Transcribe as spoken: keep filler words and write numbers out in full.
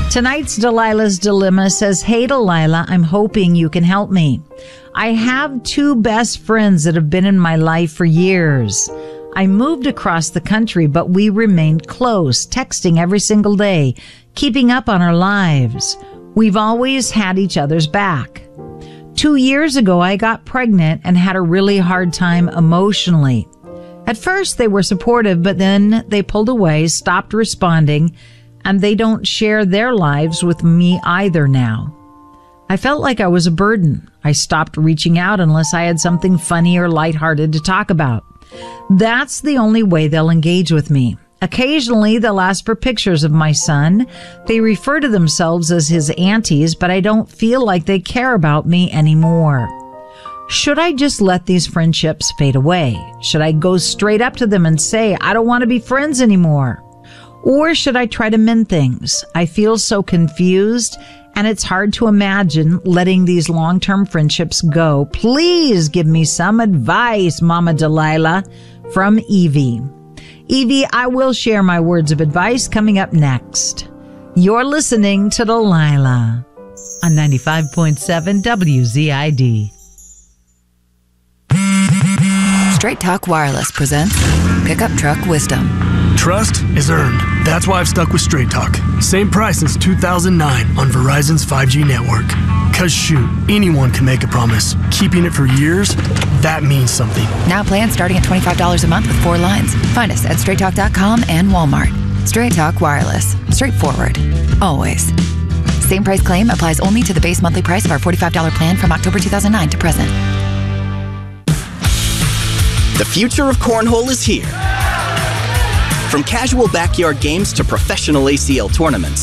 Tonight's Delilah's Dilemma says, "Hey, Delilah, I'm hoping you can help me. I have two best friends that have been in my life for years. I moved across the country, but we remained close, texting every single day, keeping up on our lives. We've always had each other's back. Two years ago, I got pregnant and had a really hard time emotionally. At first, they were supportive, but then they pulled away, stopped responding, and they don't share their lives with me either now. I felt like I was a burden. I stopped reaching out unless I had something funny or lighthearted to talk about. That's the only way they'll engage with me. Occasionally, they'll ask for pictures of my son. They refer to themselves as his aunties, but I don't feel like they care about me anymore. Should I just let these friendships fade away? Should I go straight up to them and say, I don't want to be friends anymore? Or should I try to mend things? I feel so confused, and it's hard to imagine letting these long-term friendships go. Please give me some advice, Mama Delilah." From Evie. Evie, I will share my words of advice coming up next. You're listening to Delilah on ninety-five point seven W Z I D. Straight Talk Wireless presents Pickup Truck Wisdom. Trust is earned. That's why I've stuck with Straight Talk. Same price since two thousand nine on Verizon's five G network. Cause shoot, anyone can make a promise. Keeping it for years, that means something. Now plans starting at twenty-five dollars a month with four lines. Find us at straight talk dot com and Walmart. Straight Talk Wireless. Straightforward. Always. Same price claim applies only to the base monthly price of our forty-five dollars plan from October two thousand nine to present. The future of cornhole is here. From casual backyard games to professional A C L tournaments,